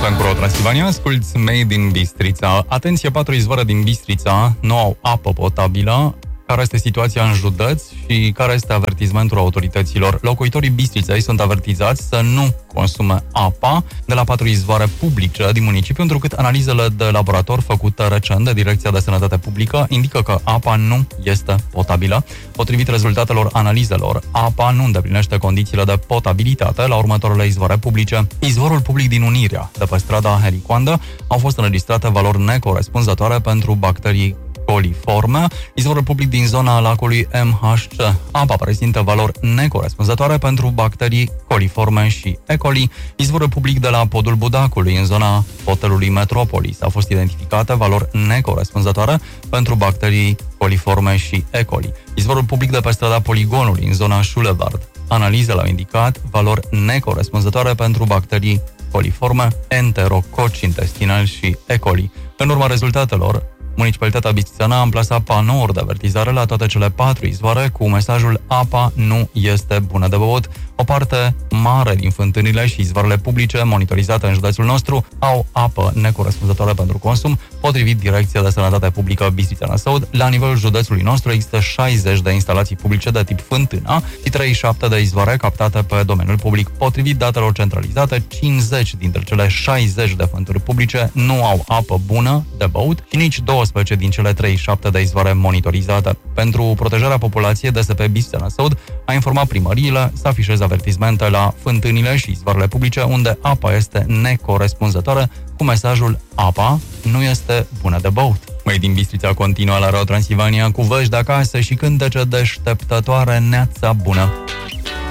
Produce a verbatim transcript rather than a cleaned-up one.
Bogdan cu Transilvania, asculți Made in Bistrița. Atenție, patru izvoare din Bistrița nu au apă potabilă. Care este situația în județ și care este avertizmentul autorităților? Locuitorii Bistriței sunt avertizați să nu consume apa de la patru izvoare publice din municipiu, întrucât analizele de laborator făcute recent de Direcția de Sănătate Publică indică că apa nu este potabilă. Potrivit rezultatelor analizelor, apa nu îndeplinește condițiile de potabilitate la următoarele izvoare publice. Izvorul public din Unirea, de pe strada Helicoandă, au fost înregistrate valori necorespunzătoare pentru bacterii coliforme. Izvorul public din zona lacului M H C. Apa prezintă valori necorespunzătoare pentru bacterii coliforme și E. coli. Izvorul public de la podul Budacului, în zona hotelului Metropolis, a fost identificate valori necorespunzătoare pentru bacterii coliforme și E. coli. Izvorul public de pe strada Poligonului, în zona Schulevard. Analizele au indicat valori necorespunzătoare pentru bacterii coliforme, enterococi intestinali și E. coli. În urma rezultatelor, Municipalitatea Bistrițeană a amplasat panouri de avertizare la toate cele patru izvoare cu mesajul "Apa nu este bună de băut". O parte mare din fântânile și izvoarele publice monitorizate în județul nostru au apă necorespunzătoare pentru consum. Potrivit Direcția de Sănătate Publică Bistrițeană-Săud, la nivelul județului nostru există șaizeci de instalații publice de tip fântână și treizeci și șapte de izvoare captate pe domeniul public. Potrivit datelor centralizate, cincizeci dintre cele șaizeci de fântâni publice nu au apă bună de băut și nici douăsprezece din cele treizeci și șapte de izvoare monitorizate. Pentru protejarea populației, D S P Bistrițeană-Săud a informat primăriile să afișeze avertismente la fântânile și izvoarele publice unde apa este necorespunzătoare cu mesajul "Apa nu este bună de băut". Mai din Bistrița continuă la Radio Transilvania cu vești de acasă și cântece deșteptătoare. Neața bună!